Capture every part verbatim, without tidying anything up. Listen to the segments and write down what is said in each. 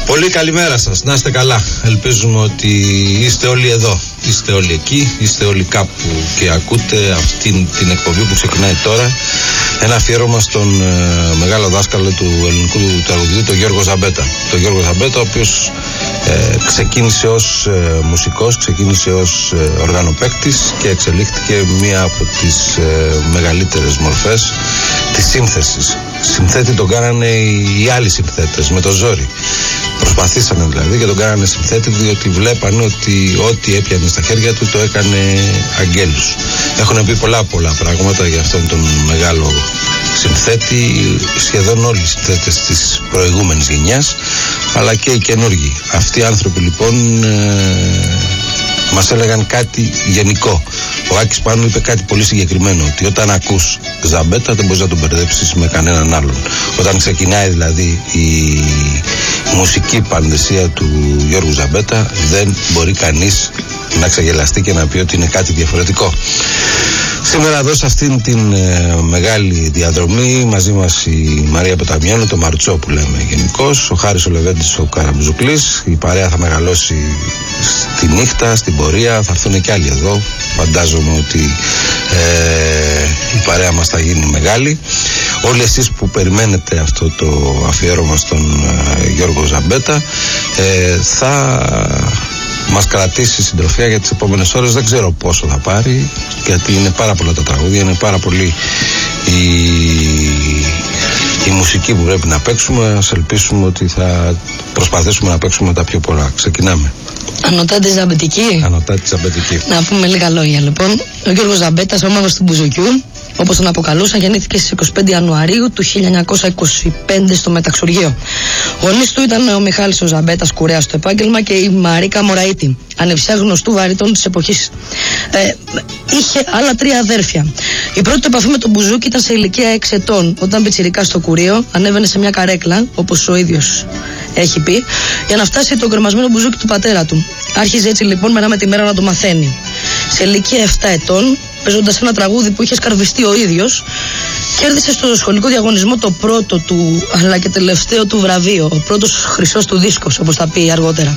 Πολύ καλημέρα σας, να είστε καλά. Ελπίζουμε ότι είστε όλοι εδώ, είστε όλοι εκεί, είστε όλοι κάπου και ακούτε αυτήν την εκπομπή που ξεκινάει τώρα. Ένα αφιέρωμα στον ε, μεγάλο δάσκαλο του ελληνικού τραγουδιού, τον Γιώργο Ζαμπέτα. Τον Γιώργο Ζαμπέτα, ο οποίος ε, ξεκίνησε ως ε, μουσικός, ξεκίνησε ως ε, οργανοπαίκτης και εξελίχθηκε μία από τις ε, μεγαλύτερες μορφές της σύνθεσης. Συνθέτη τον κάνανε οι, οι άλλοι συνθέτες με το ζόρι. Προσπαθήσανε δηλαδή και τον κάνανε συνθέτη, διότι βλέπανε ότι ό,τι έπιανε στα χέρια του το έκανε αγγέλους. Έχουν πει πολλά πολλά πράγματα για αυτόν τον μεγάλο συνθέτη, σχεδόν όλοι οι συνθέτες της προηγούμενης γενιάς, αλλά και οι καινούργοι. Αυτοί οι άνθρωποι λοιπόν ε, μας έλεγαν κάτι γενικό. Ο Άκης Πάνου είπε κάτι πολύ συγκεκριμένο, ότι όταν ακούς Ζαμπέτα δεν μπορείς να τον μπερδέψεις με κανέναν άλλον. Όταν ξεκινάει δηλαδή η μουσική πανδεσία του Γιώργου Ζαμπέτα, δεν μπορεί κανείς να ξεγελαστεί και να πει ότι είναι κάτι διαφορετικό. Σήμερα εδώ σε αυτήν την ε, μεγάλη διαδρομή μαζί μας η Μαρία Ποταμιάνου, το Μαρτσό που λέμε γενικώς, ο Χάρης ο Λεβέντης, ο Καραμπουζουκλής. Η παρέα θα μεγαλώσει στη νύχτα, στην πορεία, θα έρθουν και άλλοι εδώ. Φαντάζομαι ότι ε, η παρέα μας θα γίνει μεγάλη. Όλοι εσείς που περιμένετε αυτό το αφιέρωμα στον ε, Γιώργο Ζαμπέτα ε, θα μας κρατήσει συντροφιά για τις επόμενες ώρες. Δεν ξέρω πόσο θα πάρει, γιατί είναι πάρα πολλά τα τραγούδια, είναι πάρα πολύ η, η μουσική που πρέπει να παίξουμε. Ας ελπίσουμε ότι θα προσπαθήσουμε να παίξουμε τα πιο πολλά. Ξεκινάμε. Ανωτάτη Ζαμπετική. Ανωτάτη Ζαμπετική. Να πούμε λίγα λόγια λοιπόν. Ο Γιώργος Ζαμπέτας, ο μάγος του Μπουζουκιού, όπως τον αποκαλούσαν, γεννήθηκε στις είκοσι πέντε Ιανουαρίου του χίλια εννιακόσια είκοσι πέντε στο Μεταξουργείο. Γονείς του ήταν ο Μιχάλης ο Ζαμπέτας, κουρέας στο επάγγελμα, και η Μαρίκα Μωραΐτη, ανεψιά γνωστού βαριτών της εποχής. Ε, είχε άλλα τρία αδέρφια. Η πρώτη επαφή με τον μπουζούκι ήταν σε ηλικία έξι ετών, όταν πιτσιρικά στο κουρείο ανέβαινε σε μια καρέκλα, όπως ο ίδιος έχει πει, για να φτάσει το κρεμασμένο μπουζούκι του πατέρα του. Άρχιζε έτσι λοιπόν μέρα με τη μέρα να το μαθαίνει. Σε ηλικία επτά ετών, παίζοντας ένα τραγούδι που είχε σκαρβιστεί ο ίδιος, κέρδισε στο σχολικό διαγωνισμό το πρώτο του αλλά και τελευταίο του βραβείο, ο πρώτος χρυσός του δίσκος, όπως θα πει αργότερα.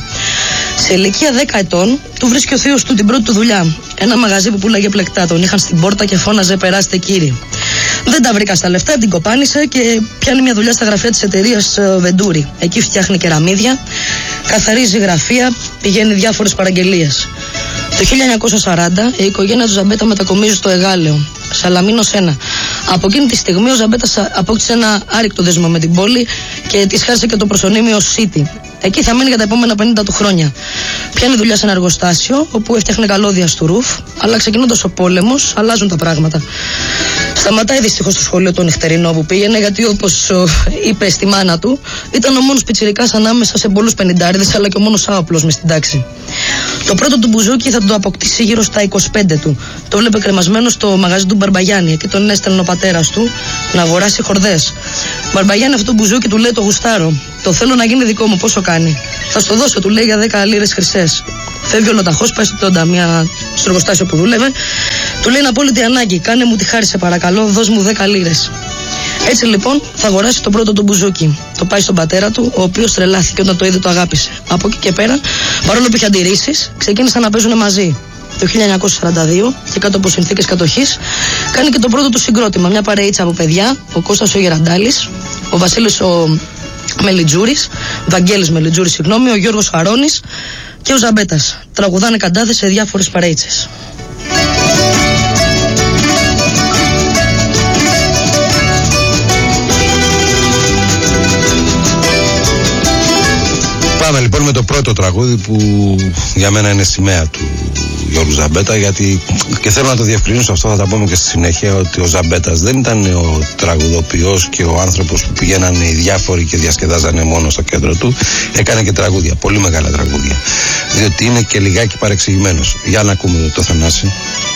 Σε ηλικία δέκα ετών του βρίσκει ο θείος του την πρώτη του δουλειά. Ένα μαγαζί που πουλάγε πλεκτά. Τον είχαν στην πόρτα και φώναζε «Περάστε κύριε». Δεν τα βρήκα στα λεφτά, την κοπάνισε και πιάνει μια δουλειά στα γραφεία της εταιρείας Βεντούρη. Εκεί φτιάχνει κεραμίδια, καθαρίζει γραφεία, πηγαίνει διάφορες παραγγελίες. Το χίλια εννιακόσια σαράντα η οικογένεια του Ζαμπέτα μετακομίζει στο Εγάλεο, Σαλαμίνος ένα. Από εκείνη τη στιγμή ο Ζαμπέτας απόκτησε ένα άρρηκτο δέσμα με την πόλη και της χάρισε και το προσωνύμιο City. Εκεί θα μείνει για τα επόμενα πενήντα του χρόνια. Πιάνει δουλειά σε ένα εργοστάσιο όπου έφτιαχνε καλώδια στο ρουφ, αλλά ξεκινώντας ο πόλεμος αλλάζουν τα πράγματα. Σταματάει δυστυχώς το σχολείο το νυχτερινό που πήγαινε, γιατί όπως είπε στη μάνα του, ήταν ο μόνος πιτσιρικάς ανάμεσα σε πολλούς πενηντάριδες, αλλά και ο μόνος άοπλος μες στην τάξη. Το πρώτο του μπουζούκι θα το αποκτήσει γύρω στα είκοσι πέντε του. Το έβλεπε κρεμασμένο στο μαγαζί του Μπαρμπαγιάννη και τον έστελνε ο πατέρας του να αγοράσει χορδές. Μπαρμπαγιάννη, αυτό το μπουζούκι του λέει το γουστάρω. Το θέλω να γίνει δικό μου, πόσο κάνει? Θα στο δώσω, του λέει, για δέκα λίρες χρυσές. Φεύγει ο Λοταχός, πάει στο ταμεία, στο εργοστάσιο που δούλευε. Του λέει: είναι απόλυτη ανάγκη, κάνε μου τη χάρη σε παρακαλώ, δώσ' μου δέκα λίρες. Έτσι λοιπόν θα αγοράσει το πρώτο του μπουζούκι. Το πάει στον πατέρα του, ο οποίος τρελάθηκε όταν το είδε, το αγάπησε. Από εκεί και πέρα, παρόλο που είχε αντιρρήσεις, ξεκίνησαν να παίζουν μαζί. Το χίλια εννιακόσια σαράντα δύο και κάτω από συνθήκες κατοχής κάνει και το πρώτο του συγκρότημα. Μια παρεΐτσα από παιδιά, ο Κώστας ο Γεραντάλης, ο Βασίλης ο Μελιτζούρης, Βαγγέλης Μελιτζούρης, συγγνώμη, ο Γιώργος Χαρώνης και ο Ζαμπέτας. Τραγουδάνε καντάδες σε διάφορες παρεΐτσες. Πάμε λοιπόν με το πρώτο τραγούδι που για μένα είναι σημαία του Γιώργου Ζαμπέτα, γιατί και θέλω να το διευκρινίσω αυτό, θα τα πούμε και στη συνέχεια, ότι ο Ζαμπέτας δεν ήταν ο τραγουδοποιός και ο άνθρωπος που πηγαίνανε οι διάφοροι και διασκεδάζανε μόνο στο κέντρο του. Έκανε και τραγούδια, πολύ μεγάλα τραγούδια, διότι είναι και λιγάκι παρεξηγημένος. Για να ακούμε το Θανάση.